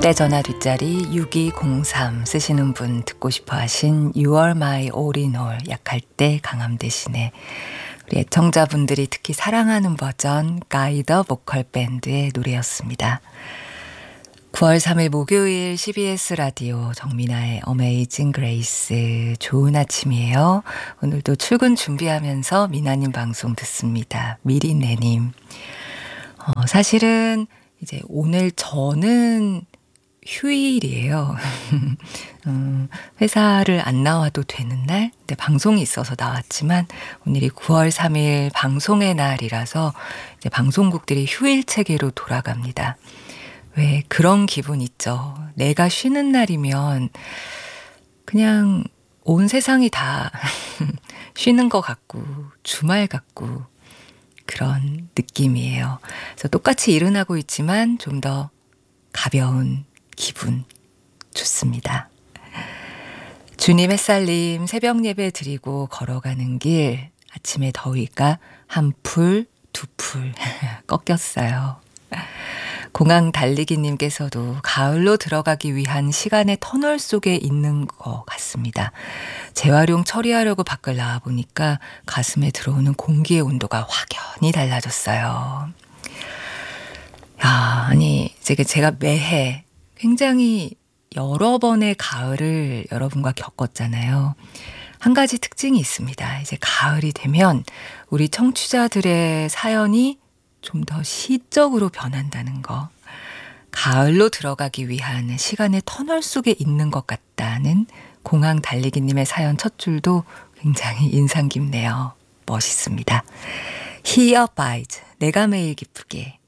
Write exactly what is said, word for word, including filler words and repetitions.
휴대전화 뒷자리 육이공삼 쓰시는 분 듣고 싶어 하신 You are my all in all 약할 때 강함 대신에 우리 애청자분들이 특히 사랑하는 버전 가이더 보컬 밴드의 노래였습니다. 구월 삼일 목요일 씨비에스 라디오 정민아의 어메이징 그레이스 좋은 아침이에요. 오늘도 출근 준비하면서 미나님 방송 듣습니다. 미리네님. 어, 사실은 이제 오늘 저는 휴일이에요. 음, 회사를 안 나와도 되는 날, 근데 방송이 있어서 나왔지만 오늘이 구월 삼일 방송의 날이라서 이제 방송국들이 휴일 체계로 돌아갑니다. 왜 그런 기분 있죠. 내가 쉬는 날이면 그냥 온 세상이 다 쉬는 것 같고 주말 같고 그런 느낌이에요. 그래서 똑같이 일은 하고 있지만 좀 더 가벼운 기분 좋습니다. 주님 햇살님 새벽 예배 드리고 걸어가는 길 아침에 더위가 한 풀, 두 풀 꺾였어요. 공항 달리기님께서도 가을로 들어가기 위한 시간의 터널 속에 있는 것 같습니다. 재활용 처리하려고 밖을 나와보니까 가슴에 들어오는 공기의 온도가 확연히 달라졌어요. 야, 아니, 제가, 제가 매해 굉장히 여러 번의 가을을 여러분과 겪었잖아요. 한 가지 특징이 있습니다. 이제 가을이 되면 우리 청취자들의 사연이 좀 더 시적으로 변한다는 거. 가을로 들어가기 위한 시간의 터널 속에 있는 것 같다는 공항 달리기님의 사연 첫 줄도 굉장히 인상 깊네요. 멋있습니다. He abides. 내가 매일 기쁘게.